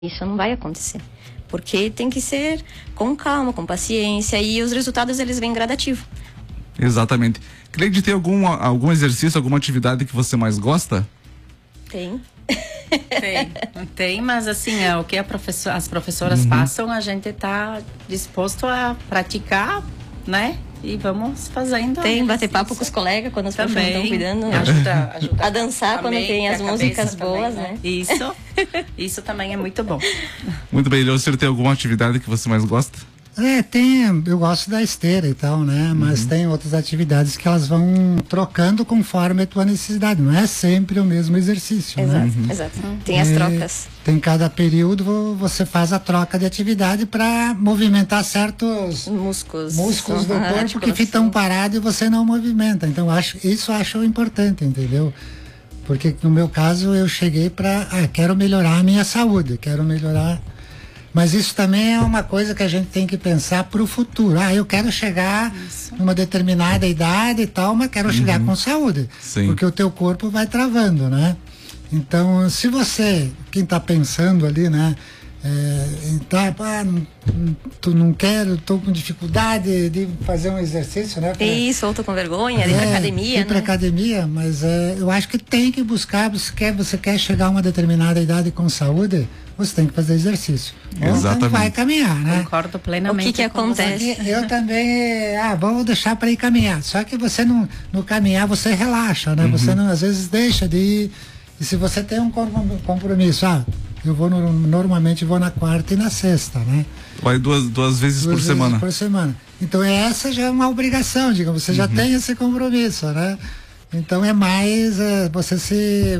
Isso não vai acontecer. Porque tem que ser com calma, com paciência, e os resultados eles vêm gradativo. Exatamente. Cleide, tem algum exercício, alguma atividade que você mais gosta? Tem. Tem, mas assim, o que as professoras passam, a gente está disposto a praticar, né? E vamos fazendo. Tem bater papo com os colegas quando as professoras estão cuidando. Ajuda a dançar quando tem as músicas boas, também, né? Isso também é muito bom. Muito bem, o senhor tem alguma atividade que você mais gosta? Eu gosto da esteira e tal, né? Mas tem outras atividades que elas vão trocando conforme a tua necessidade. Não é sempre o mesmo exercício, exato, né? Exato. Tem as trocas. Tem cada período, você faz a troca de atividade para movimentar certos músculos do corpo que ficam parados e você não movimenta. Então, isso eu acho importante, entendeu? Porque no meu caso, eu cheguei quero melhorar a minha saúde, quero melhorar... Mas isso também é uma coisa que a gente tem que pensar para o futuro. Eu quero chegar numa determinada idade e tal, mas quero chegar com saúde. Sim. Porque o teu corpo vai travando, né? Então, se você, quem está pensando ali, né? Não quero, estou com dificuldade de fazer um exercício, né? Isso, ou tô com vergonha de ir pra academia, ir pra academia, mas eu acho que tem que buscar, você quer chegar a uma determinada idade com saúde, você tem que fazer exercício. Exatamente. Então vai caminhar, né? Concordo plenamente. O que acontece? Eu também, vamos deixar para ir caminhar. Só que você no caminhar você relaxa, né? Você não, às vezes deixa de ir. E se você tem um compromisso, eu normalmente vou na quarta e na sexta, né? Vai duas vezes por semana. Então essa já é uma obrigação, digamos, você já tem esse compromisso, né? Então é mais, você se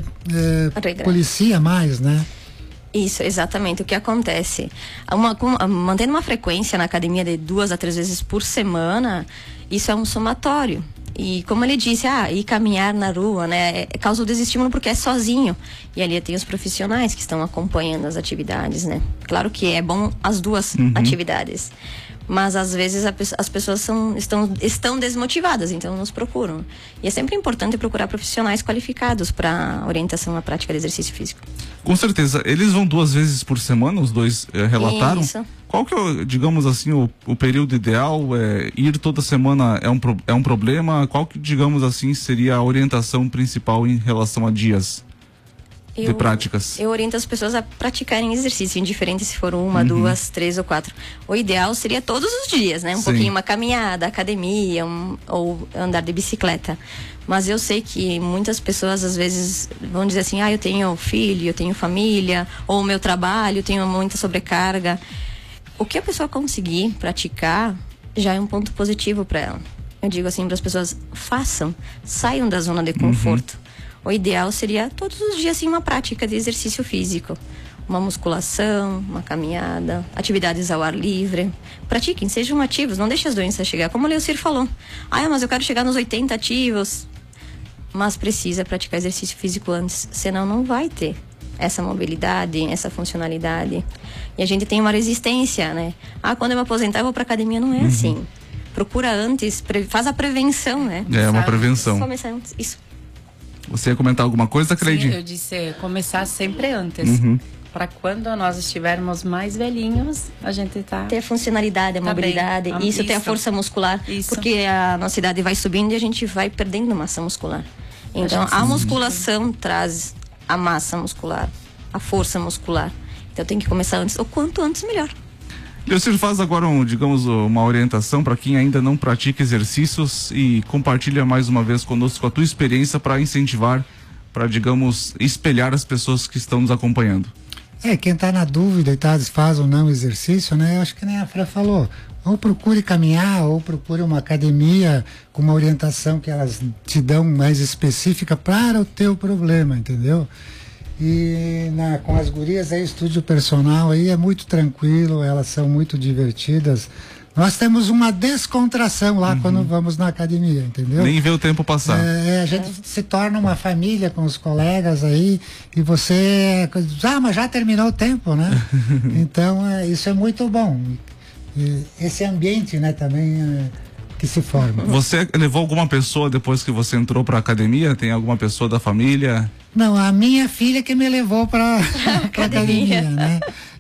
policia mais, né? Isso, exatamente. O que acontece? Mantendo uma frequência na academia de 2 a 3 vezes por semana, isso é um somatório. E como ele disse, ir caminhar na rua, né, causa o desestímulo porque é sozinho. E ali tem os profissionais que estão acompanhando as atividades, né? Claro que é bom as duas atividades. Mas às vezes as pessoas estão desmotivadas, então nos procuram. E é sempre importante procurar profissionais qualificados para orientação à prática de exercício físico. Com certeza. Eles vão 2 vezes por semana, os dois relataram? Isso. Qual que é, digamos assim, o período ideal? Ir toda semana é um problema? Qual que, digamos assim, seria a orientação principal em relação a dias de práticas? Eu oriento as pessoas a praticarem exercício, indiferente se for 1, 2, 3 ou 4. O ideal seria todos os dias, né? Pouquinho, uma caminhada, academia, ou andar de bicicleta. Mas eu sei que muitas pessoas às vezes vão dizer assim, eu tenho filho, eu tenho família, ou o meu trabalho, eu tenho muita sobrecarga. O que a pessoa conseguir praticar já é um ponto positivo para ela. Eu digo assim para as pessoas, saiam da zona de conforto. O ideal seria todos os dias assim, uma prática de exercício físico. Uma musculação, uma caminhada, atividades ao ar livre. Pratiquem, sejam ativos, não deixem as doenças chegar. Como o Leocir falou. Mas eu quero chegar nos 80 ativos. Mas precisa praticar exercício físico antes, senão não vai ter essa mobilidade, essa funcionalidade. E a gente tem uma resistência, né? Quando eu me aposentar eu vou pra academia. Não é assim. Procura antes, faz a prevenção, né? Uma prevenção. Começar antes, isso. Você ia comentar alguma coisa, Cleide? Sim, eu disse começar sempre antes. Para quando nós estivermos mais velhinhos, a gente ter a funcionalidade, a mobilidade, isso, ter a força muscular. Porque a nossa idade vai subindo e a gente vai perdendo massa muscular. Então, a musculação traz a massa muscular, a força muscular. Então, tem que começar antes, o quanto antes, melhor. Leocir, faz agora uma orientação para quem ainda não pratica exercícios e compartilha mais uma vez conosco a tua experiência para incentivar, para, digamos, espelhar as pessoas que estão nos acompanhando. Quem está na dúvida e faz ou não exercício, né? Eu acho que nem a Fran falou. Ou procure caminhar, ou procure uma academia com uma orientação que elas te dão mais específica para o teu problema, entendeu? E com as gurias aí, estúdio personal aí é muito tranquilo, elas são muito divertidas. Nós temos uma descontração lá quando vamos na academia, entendeu? Nem vê o tempo passar. A gente se torna uma família com os colegas aí e você... mas já terminou o tempo, né? Então, isso é muito bom. E esse ambiente, né, também que se formam. Você levou alguma pessoa depois que você entrou para a academia? Tem alguma pessoa da família? Não, a minha filha que me levou para a academia, né?